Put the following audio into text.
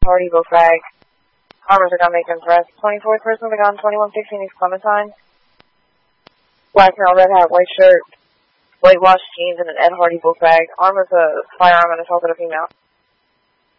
Hardy, book bag. Armors are gonna make them press. 24th person with a gun, 2115 East Clementine. Black male, red hat, white shirt, white wash jeans, and an Ed Hardy book bag. Arm is a firearm and assaulted a female.